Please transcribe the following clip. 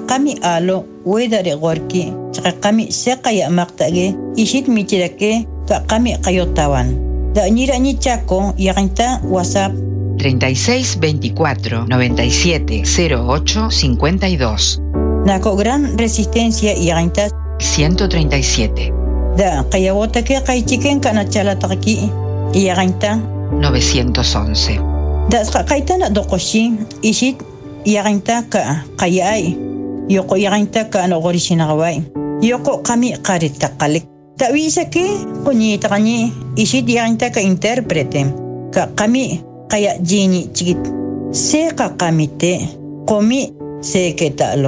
qami alo wedare gorki chaqa qami seqaya maqtage ishit michirake ka qami qayotawan da ñira ñi Chaco yaqinta WhatsApp 3624 97 08 52 Nako Gran Resistencia yaqinta 137 da qayawotake qaychiken kana chalataqki yaqinta 911 da qaitana doqoshi ishit yaqinta ka qayay yoko yaqinta ka no gorishinawai yoko qami qaritaqalik tawisake qoñitaqani ishit yaqinta ka interprete ka qami qaya jini chigit se qamite qomi se ketalo